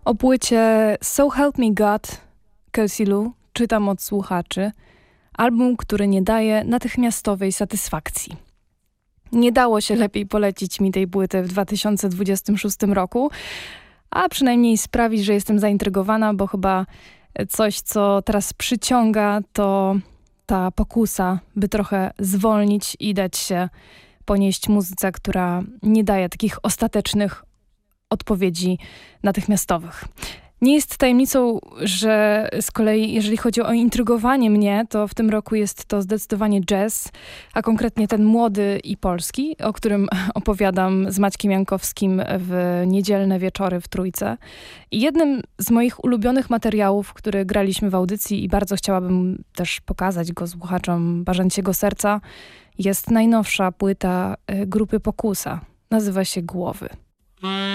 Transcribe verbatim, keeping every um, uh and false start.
O płycie So Help Me God Kelsey Lu czytam od słuchaczy. Album, który nie daje natychmiastowej satysfakcji. Nie dało się lepiej polecić mi tej płyty w dwa tysiące dwudziestym szóstym roku, a przynajmniej sprawić, że jestem zaintrygowana, bo chyba coś, co teraz przyciąga, to ta pokusa, by trochę zwolnić i dać się ponieść muzyce, która nie daje takich ostatecznych odpowiedzi natychmiastowych. Nie jest tajemnicą, że z kolei jeżeli chodzi o intrygowanie mnie, to w tym roku jest to zdecydowanie jazz, a konkretnie ten młody i polski, o którym opowiadam z Maćkiem Jankowskim w niedzielne wieczory w Trójce. I jednym z moich ulubionych materiałów, który graliśmy w audycji i bardzo chciałabym też pokazać go słuchaczom Barzęciego Serca, jest najnowsza płyta grupy Pokusa. Nazywa się Głowy.